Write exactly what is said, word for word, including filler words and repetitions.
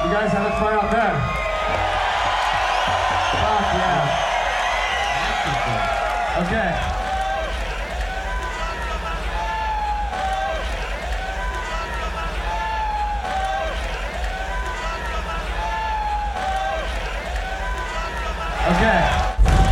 You guys having fun out there? Fuck yeah. Okay.